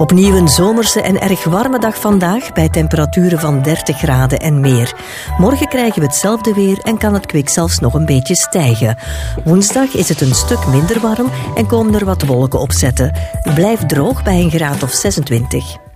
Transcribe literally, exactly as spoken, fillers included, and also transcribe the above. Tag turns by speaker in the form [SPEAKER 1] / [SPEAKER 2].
[SPEAKER 1] Opnieuw een zomerse en erg warme dag vandaag, bij temperaturen van dertig graden en meer. Morgen krijgen we hetzelfde weer en kan het kwik zelfs nog een beetje stijgen. Woensdag is het een stuk minder warm en komen er wat wolken opzetten. Het blijft droog bij een graad of zesentwintig.